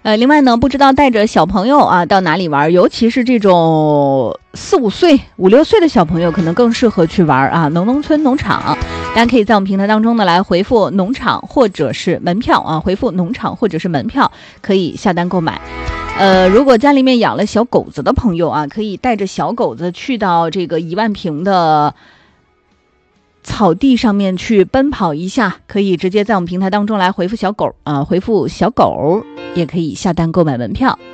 另外呢，不知道带着小朋友啊到哪里玩，尤其是这种4、5岁、5、6岁的小朋友，可能更适合去玩啊。农村农场，大家可以在我们平台当中呢来回复农场或者是门票啊，回复农场或者是门票，可以下单购买。如果家里面养了小狗子的朋友啊，可以带着小狗子去到这个1万平的草地上面去奔跑一下，可以直接在我们平台当中来回复小狗啊，回复小狗也可以下单购买门票。